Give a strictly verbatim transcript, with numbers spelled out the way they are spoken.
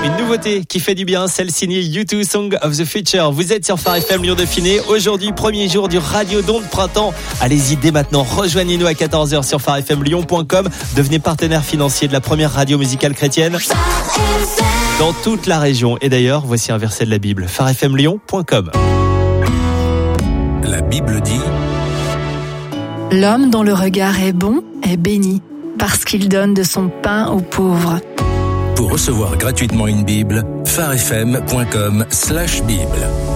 Une nouveauté qui fait du bien, celle signée U deux Song of the Future. Vous êtes sur Phare F M Lyon-Dauphiné. Aujourd'hui, premier jour du Radio Don de Printemps. Allez-y dès maintenant, rejoignez-nous à quatorze heures sur phare f m lyon point com. Devenez partenaire financier de la première radio musicale chrétienne dans toute la région. Et d'ailleurs, voici un verset de la Bible, phare f m lyon point com. La Bible dit: L'homme dont le regard est bon est béni, parce qu'il donne de son pain aux pauvres. Pour recevoir gratuitement une Bible, phare f m point com slash Bible.